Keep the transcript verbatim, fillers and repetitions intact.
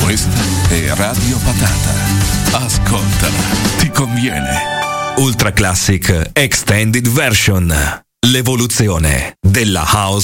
Questa è Radio Patata. Ascoltala, ti conviene. Ultra Classic Extended Version. L'evoluzione della house